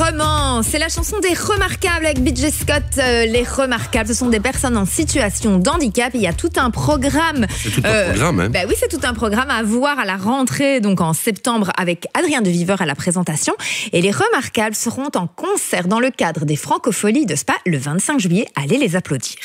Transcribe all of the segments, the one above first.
Romance, c'est la chanson des Remarquables avec BJ Scott. Les Remarquables, ce sont des personnes en situation de handicap. Il y a tout un programme. C'est tout un programme, hein. Oui, c'est tout un programme à voir à la rentrée, donc en septembre, avec Adrien de Viveur à la présentation. Et les Remarquables seront en concert dans le cadre des Francopholies de Spa le 25 juillet. Allez les applaudir.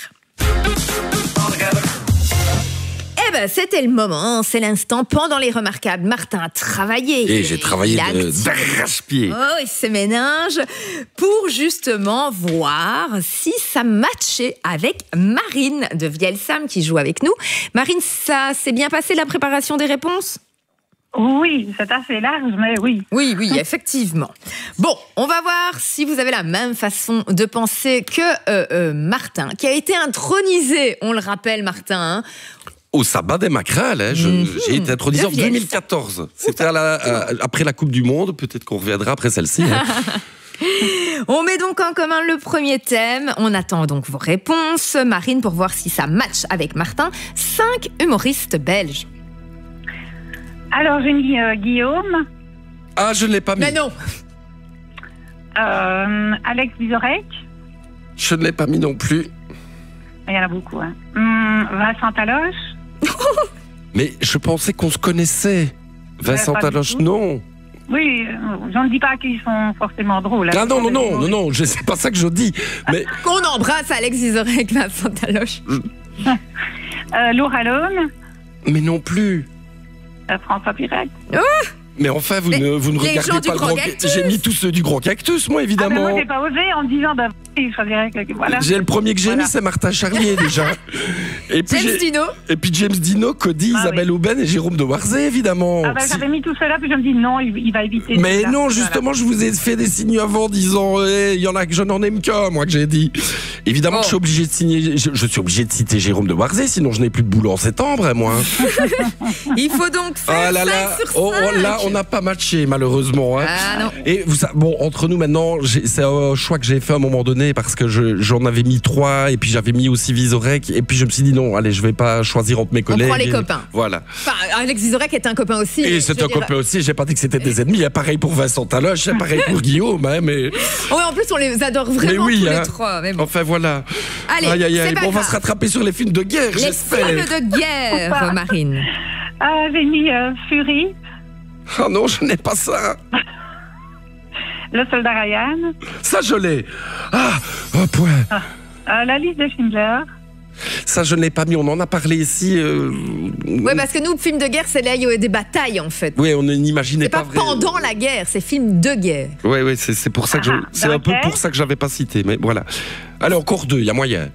C'était le moment, c'est l'instant. Pendant les Remarquables, Martin a travaillé. Et j'ai travaillé d'arrache-pied. Oh, il se ménage pour justement voir si ça matchait avec Marine de Vielsam qui joue avec nous. Marine, ça s'est bien passé la préparation des réponses ? Oui, c'est assez large, mais oui. Oui, effectivement. Bon, on va voir si vous avez la même façon de penser que Martin, qui a été intronisé, on le rappelle, Martin, hein, au sabbat des Macrales, hein. J'ai été intronisé en 2014. C'était après la Coupe du Monde. Peut-être qu'on reviendra après celle-ci. Hein. On met donc en commun le premier thème. On attend donc vos réponses, Marine, pour voir si ça match avec Martin. 5 humoristes belges. Alors, j'ai mis Guillaume. Ah, je ne l'ai pas mis. Mais non. Alex Vizorek. Je ne l'ai pas mis non plus. Il y en a beaucoup. Hein. Vincent Taloche. Mais je pensais qu'on se connaissait. Vincent Taloche, non. Oui, je ne dis pas qu'ils sont forcément drôles. Ah non, c'est pas ça que je dis. Mais qu'on embrasse Alex Vizorek, Vincent Taloche. Laura Lone. Mais non plus. François Pirette. Mais enfin, vous ne regardez pas le Grand Cactus. J'ai mis tous ceux du Grand Cactus, moi, évidemment. Moi, j'ai pas osé en me disant, je choisirais que voilà. J'ai le premier que j'ai mis, c'est Martin Charlier, déjà. Et puis James Dino. Et puis James Dino, Cody, Isabelle Aubin et Jérôme de Warzé, évidemment. J'avais mis tout cela, puis je me dis non, il va éviter. Mais non, justement, je vous ai fait des signes avant, disant, il y en a que je n'en aime qu'un, moi, que j'ai dit. Évidemment, je suis obligé de signer, je suis obligé de citer Jérôme de Warzé, sinon je n'ai plus de boulot en septembre, moi. Il faut donc faire 5 sur 5. Là, on n'a pas matché, malheureusement. Hein. Ah non. Et entre nous maintenant, c'est un choix que j'ai fait à un moment donné parce que j'en avais mis 3 et puis j'avais mis aussi Vizorek et puis je me suis dit non, allez, je vais pas choisir entre mes collègues. On prend les copains. Voilà. Enfin, Alex Vizorek est un copain aussi. Et c'est un copain aussi, j'ai pas dit que c'était des ennemis. Pareil pour Vincent Taloche, pareil pour Guillaume. Hein, mais... Ouais, en plus, on les adore vraiment tous les trois. Mais bon. Enfin, voilà. Allez, on va se rattraper sur les films de guerre, j'espère. Les films de guerre, Marine. J'ai mis Fury. Oh non, je n'ai pas ça. Le soldat Ryan. Ça, je l'ai. Point. La liste de Schindler. Ça, je ne l'ai pas mis. On en a parlé ici. Oui, parce que nous, film de guerre, c'est là où il y a des batailles, en fait. Oui, on n'imaginait pas. C'est pas pendant la guerre, c'est film de guerre. Oui, c'est pour ça que c'est un peu pour ça que j'avais pas cité. Mais voilà. Allez, encore 2, il y a moyen.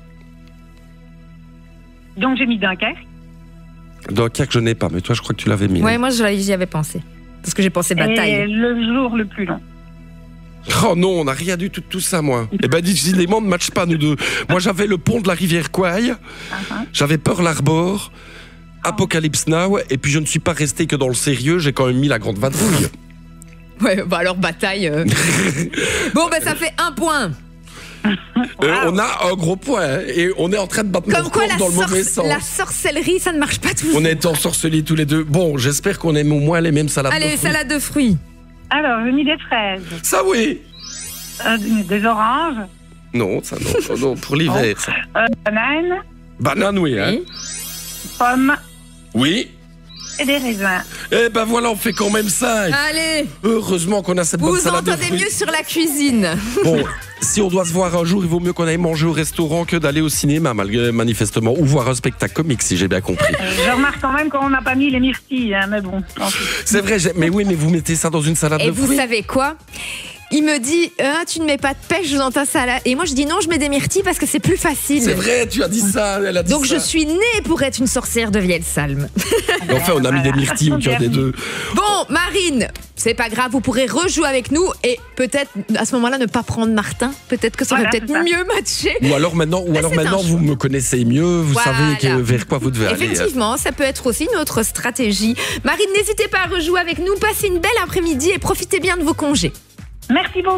Donc, j'ai mis Dunkerque. Dunkerque, je n'ai pas. Mais toi, je crois que tu l'avais mis. Oui, moi, j'y avais pensé. Parce que j'ai pensé bataille. Et le jour le plus long. Oh non, on n'a rien du tout de tout ça, moi. Eh ben, décidément, ne matche pas, nous deux. Moi, j'avais le pont de la rivière Kwai, j'avais Pearl Harbor, Apocalypse Now, et puis je ne suis pas resté que dans le sérieux, j'ai quand même mis la grande vadrouille. Ouais, alors bataille. Bon, ça fait 1 point. On a un gros point, hein, et on est en train de battre nos records dans le mauvais sens. La sorcellerie, ça ne marche pas toujours. On est ensorcelés tous les deux. Bon, j'espère qu'on aime au moins les mêmes salades de fruits. Allez, salade de fruits. Alors, j'ai mis des fraises. Ça, oui. Des oranges. Non, ça non, pour l'hiver. Bananes. Banane, oui, hein. Pommes. Oui. Et des raisins. Eh ben voilà, on fait quand même 5. Allez. Heureusement qu'on a cette bonne salade de fruits. Vous entendez mieux sur la cuisine. Bon, si on doit se voir un jour, il vaut mieux qu'on aille manger au restaurant que d'aller au cinéma, manifestement, ou voir un spectacle comique, si j'ai bien compris. Je remarque quand même qu'on n'a pas mis les myrtilles, hein, mais bon. C'est vrai, mais oui, mais vous mettez ça dans une salade de fruits. Et vous savez quoi ? Il me dit, tu ne mets pas de pêche dans ta salade. Et moi, je dis non, je mets des myrtilles parce que c'est plus facile. C'est vrai, tu as dit ça. Elle a dit donc, ça. Je suis née pour être une sorcière de Vielsam. Enfin, on a mis des myrtilles au cœur des deux. Bon, Marine, c'est pas grave, vous pourrez rejouer avec nous et peut-être, à ce moment-là, ne pas prendre Martin. Peut-être que ça aurait peut-être mieux matché. Ou alors maintenant, vous me connaissez mieux, vous savez vers quoi vous devez aller. Effectivement, ça peut être aussi notre stratégie. Marine, n'hésitez pas à rejouer avec nous. Passez une belle après-midi et profitez bien de vos congés. Merci beaucoup.